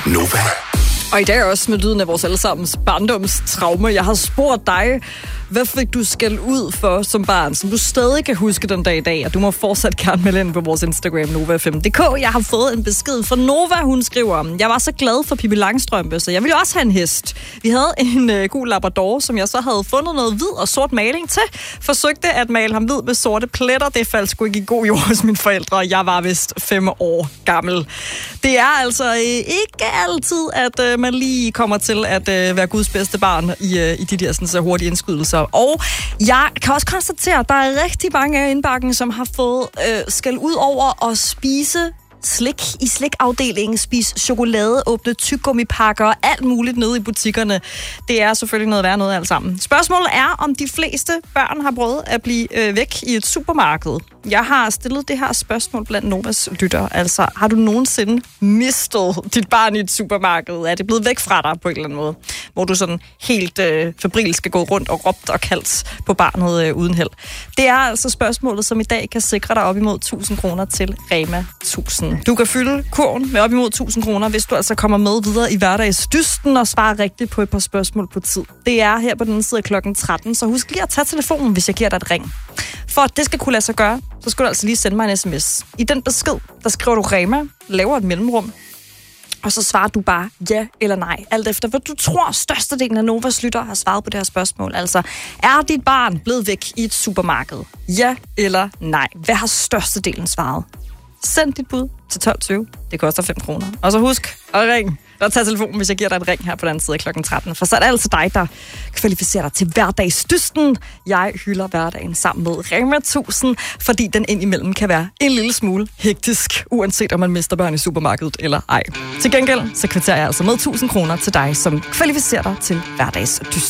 Nova. Og i dag også med lyden af vores allesammens barndomstraume. Jeg har spurgt dig, hvad fik du skæld ud for som barn, som du stadig kan huske den dag i dag, og du må fortsat gerne melde ind på vores Instagram, Nova5.dk. Jeg har fået en besked fra Nova, hun skriver, jeg var så glad for Pippi Langstrømpe, så jeg ville også have en hest. Vi havde en gul labrador, som jeg så havde fundet noget hvid og sort maling til. Forsøgte at male ham hvid med sorte pletter. Det faldt sgu ikke i god jord hos mine forældre. Jeg var vist 5 år gammel. Det er altså ikke altid, at man lige kommer til at være Guds bedste barn i de der sådan, så hurtige indskydelser. Og jeg kan også konstatere, at der er rigtig mange af indbakken, som har fået skæld ud over at spise slik i slikafdelingen, spise chokolade, åbne tyggegummipakker og alt muligt nede i butikkerne. Det er selvfølgelig noget værd noget alt sammen. Spørgsmålet er, om de fleste børn har prøvet at blive væk i et supermarked. Jeg har stillet det her spørgsmål blandt Novas lyttere. Altså, har du nogensinde mistet dit barn i et supermarked? Er det blevet væk fra dig på en eller anden måde? Hvor du sådan helt febrilsk skal gå rundt og råbt og kaldt på barnet uden held. Det er altså spørgsmålet, som i dag kan sikre dig op imod 1000 kroner til Rema 1000. Du kan fylde kurven med op imod 1000 kroner, hvis du altså kommer med videre i hverdagsdysten og svarer rigtigt på et par spørgsmål på tid. Det er her på den side klokken 13, så husk lige at tage telefonen, hvis jeg giver dig et ring. For at det skal kunne lade sig gøre, så skal du altså lige sende mig en sms. I den besked, der skriver du Rema, laver et mellemrum, og så svarer du bare ja eller nej. Alt efter, hvad du tror, størstedelen af Novas lytter har svaret på det her spørgsmål. Altså, er dit barn blevet væk i et supermarked? Ja eller nej? Hvad har størstedelen svaret? Send dit bud til 12.20. Det koster 5 kroner. Og så husk at ringe. Der tager telefonen, hvis jeg giver dig et ring her på den side klokken 13. For så er det altså dig, der kvalificerer dig til hverdagsdysten. Jeg hylder hverdagen sammen med Rema 1000, fordi den indimellem kan være en lille smule hektisk, uanset om man mister børn i supermarkedet eller ej. Til gengæld, så kvitterer jeg altså med 1000 kroner til dig, som kvalificerer dig til hverdagsdysten.